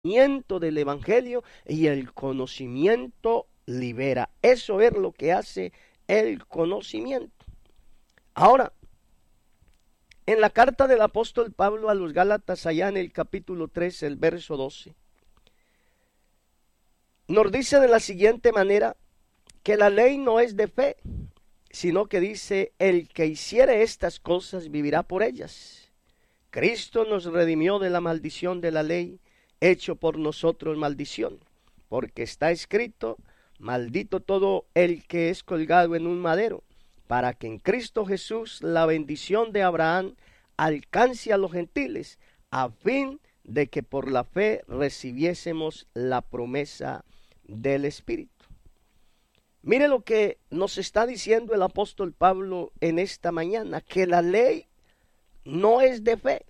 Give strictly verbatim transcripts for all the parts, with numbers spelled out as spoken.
conocimiento del Evangelio, y el conocimiento libera. Eso es lo que hace el conocimiento. Ahora, en la carta del apóstol Pablo a los Gálatas, allá en el capítulo tres, el verso doce, nos dice de la siguiente manera que la ley no es de fe, sino que dice: el que hiciere estas cosas vivirá por ellas. Cristo nos redimió de la maldición de la ley, hecho por nosotros maldición, porque está escrito: maldito todo el que es colgado en un madero, para que en Cristo Jesús la bendición de Abraham alcance a los gentiles, a fin de que por la fe recibiésemos la promesa del Espíritu. Mire lo que nos está diciendo el apóstol Pablo en esta mañana, que la ley no es de fe,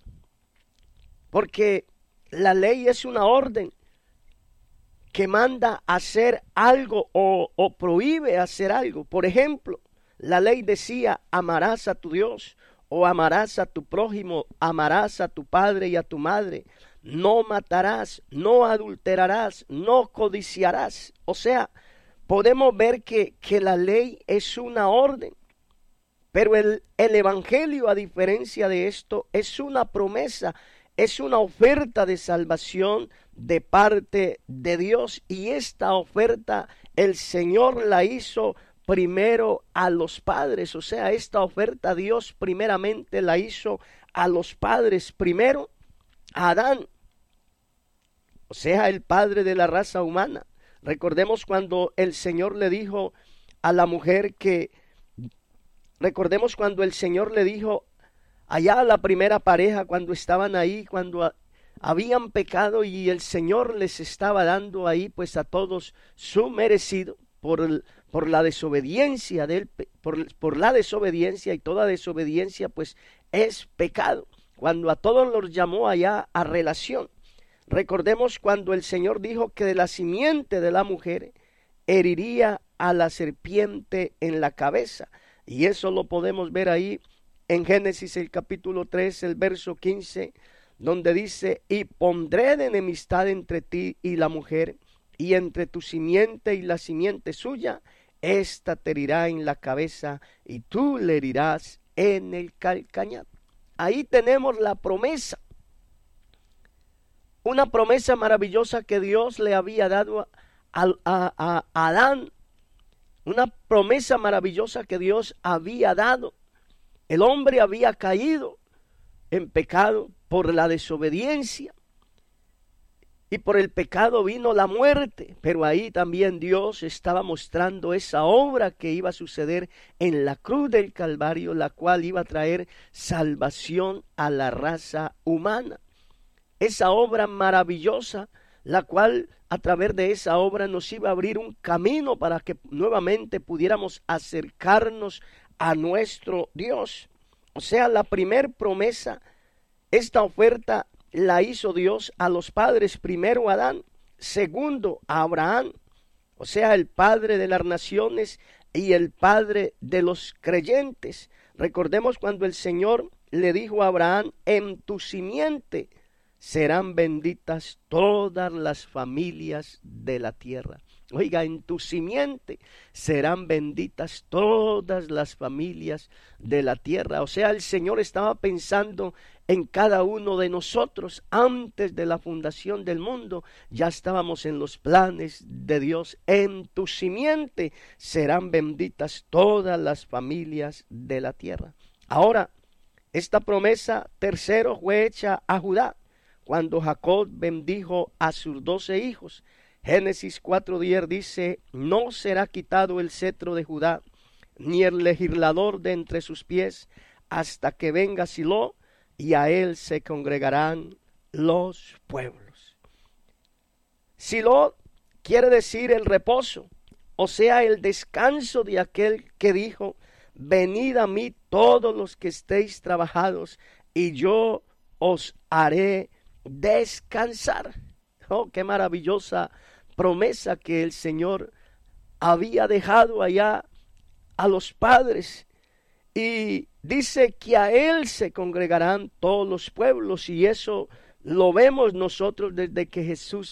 porque la ley es una orden que manda hacer algo o, o prohíbe hacer algo. Por ejemplo, la ley decía: amarás a tu Dios, o amarás a tu prójimo, amarás a tu padre y a tu madre, no matarás, no adulterarás, no codiciarás. O sea, podemos ver que, que la ley es una orden, pero el, el Evangelio, a diferencia de esto, es una promesa, es una oferta de salvación de parte de Dios, y esta oferta el Señor la hizo primero a los padres. O sea, esta oferta Dios primeramente la hizo a los padres, primero a Adán, o sea, el padre de la raza humana. Recordemos cuando el Señor le dijo a la mujer que, recordemos cuando el Señor le dijo allá a la primera pareja, cuando estaban ahí, cuando a, habían pecado, y el Señor les estaba dando ahí pues a todos su merecido por, el, por la desobediencia de él, por, por la desobediencia, y toda desobediencia pues es pecado. Cuando a todos los llamó allá a relación. Recordemos cuando el Señor dijo que de la simiente de la mujer heriría a la serpiente en la cabeza, y eso lo podemos ver ahí en Génesis el capítulo tres, el verso quince, donde dice: y pondré de enemistad entre ti y la mujer, y entre tu simiente y la simiente suya, ésta te herirá en la cabeza, y tú le herirás en el calcañar. Ahí tenemos la promesa, una promesa maravillosa que Dios le había dado a, a, a, a Adán, una promesa maravillosa que Dios había dado. El hombre había caído en pecado por la desobediencia, y por el pecado vino la muerte, pero ahí también Dios estaba mostrando esa obra que iba a suceder en la cruz del Calvario, la cual iba a traer salvación a la raza humana. Esa obra maravillosa, la cual a través de esa obra nos iba a abrir un camino para que nuevamente pudiéramos acercarnos a nuestro Dios. O sea, la primer promesa, esta oferta la hizo Dios a los padres, primero a Adán, segundo a Abraham, o sea, el padre de las naciones y el padre de los creyentes. Recordemos cuando el Señor le dijo a Abraham: en tu simiente serán benditas todas las familias de la tierra. Oiga, en tu simiente serán benditas todas las familias de la tierra. O sea, el Señor estaba pensando en cada uno de nosotros. Antes de la fundación del mundo, ya estábamos en los planes de Dios. En tu simiente serán benditas todas las familias de la tierra. Ahora, esta promesa, tercero, fue hecha a Judá, cuando Jacob bendijo a sus doce hijos. Génesis cuatro diez dice: no será quitado el cetro de Judá, ni el legislador de entre sus pies, hasta que venga Silo, y a él se congregarán los pueblos. Silo quiere decir el reposo, o sea, el descanso de aquel que dijo: venid a mí todos los que estéis trabajados, y yo os haré descansar. Oh, qué maravillosa promesa que el Señor había dejado allá a los padres. Y dice que a él se congregarán todos los pueblos, y eso lo vemos nosotros desde que Jesús